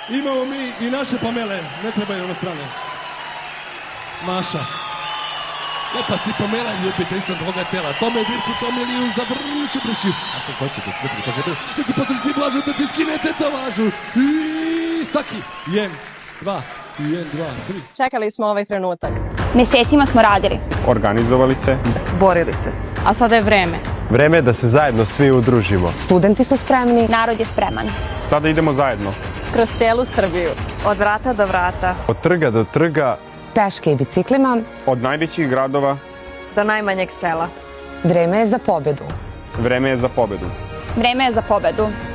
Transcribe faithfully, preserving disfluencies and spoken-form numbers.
Imamo mi i naše Pamele, ne trebaju ono strane. Maša. Lepa si Pamela, ljubite sam tvoga tela. Tome dripću, tome liju, zavrnuću pršiju. Ako hoćete sve prikaže, da ću poslušati blažu, da ti skinete to važu. I saki. Jen, dva, jen, dva, tri. Čekali smo ovaj trenutak. Mesecima smo radili. Organizovali se. Borili se. A sada je vreme. Vreme je da se zajedno svi udružimo. Studenti su spremni. Narod je spreman. Sada idemo zajedno. Kroz celu Srbiju. Od vrata do vrata. Od trga do trga. Peške i biciklima. Od najvećih gradova. Do najmanjeg sela. Vreme je za pobedu. Vreme je za pobedu. Vreme je za pobedu.